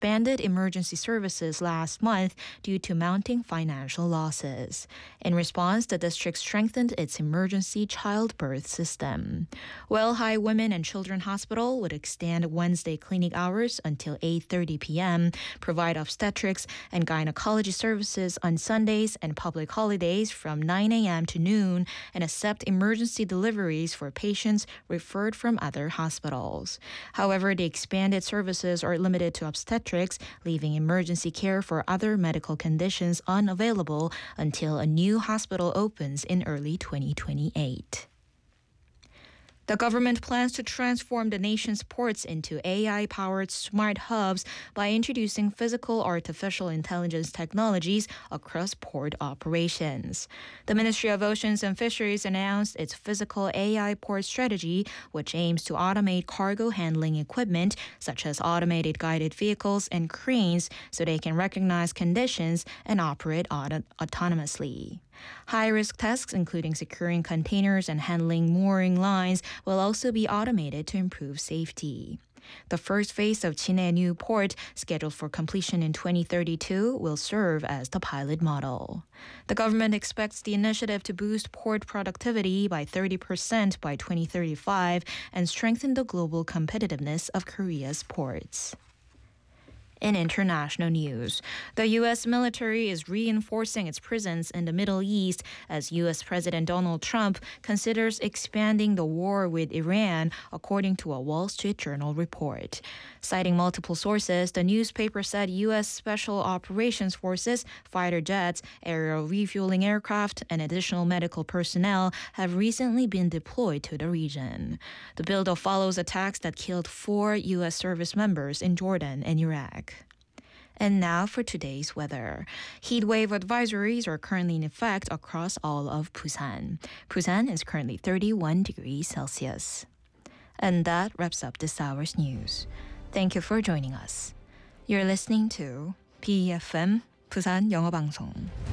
expanded emergency services last month due to mounting financial losses. In response, the district strengthened its emergency childbirth system. Welhai Women and Children Hospital would extend Wednesday clinic hours until 8:30 p.m., provide obstetrics and gynecology services on Sundays and public holidays from 9 a.m. to noon, and accept emergency deliveries for patients referred from other hospitals. However, the expanded services are limited to obstetrics, leaving emergency care for other medical conditions unavailable until a new hospital opens in early 2028. The government plans to transform the nation's ports into AI-powered smart hubs by introducing physical artificial intelligence technologies across port operations. The Ministry of Oceans and Fisheries announced its physical AI port strategy, which aims to automate cargo handling equipment, such as automated guided vehicles and cranes, so they can recognize conditions and operate autonomously. High-risk tasks, including securing containers and handling mooring lines, will also be automated to improve safety. The first phase of Chine New Port, scheduled for completion in 2032, will serve as the pilot model. The government expects the initiative to boost port productivity by 30% by 2035 and strengthen the global competitiveness of Korea's ports. In international news, the U.S. military is reinforcing its presence in the Middle East as U.S. President Donald Trump considers expanding the war with Iran, according to a Wall Street Journal report. Citing multiple sources, the newspaper said U.S. Special Operations Forces, fighter jets, aerial refueling aircraft, and additional medical personnel have recently been deployed to the region. The buildup follows attacks that killed 4 U.S. service members in Jordan and Iraq. And now for today's weather. Heat wave advisories are currently in effect across all of Busan. Busan is currently 31 degrees Celsius. And that wraps up this hour's news. Thank you for joining us. You're listening to BFM Busan 영어방송.